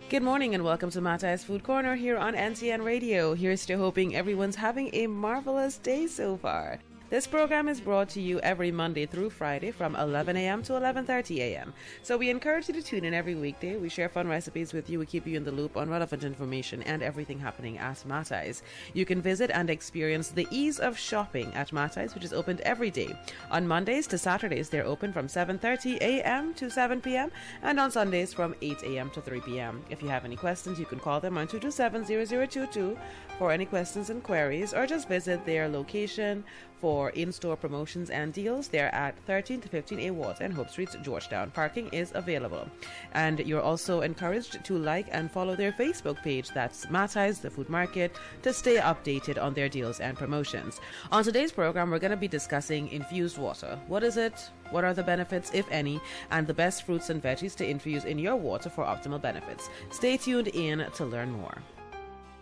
Good morning and welcome to Matai's Food Corner here on NTN Radio. Here's to hoping everyone's having a marvelous day so far. This program is brought to you every Monday through Friday from 11 a.m. to 11:30 a.m. So we encourage you to tune in every weekday. We share fun recipes with you. We keep you in the loop on relevant information and everything happening at Matai's. You can visit and experience the ease of shopping at Matai's, which is opened every day. On Mondays to Saturdays, they're open from 7:30 a.m. to 7 p.m. and on Sundays from 8 a.m. to 3 p.m. If you have any questions, you can call them on 227-0022 for any questions and queries, or just visit their location for in-store promotions and deals. They're at 13 to 15A Walter and Hope Street, Georgetown. Parking is available. And you're also encouraged to like and follow their Facebook page, that's Matai's The Food Market, to stay updated on their deals and promotions. On today's program, we're going to be discussing infused water. What is it? What are the benefits, if any, and the best fruits and veggies to infuse in your water for optimal benefits? Stay tuned in to learn more.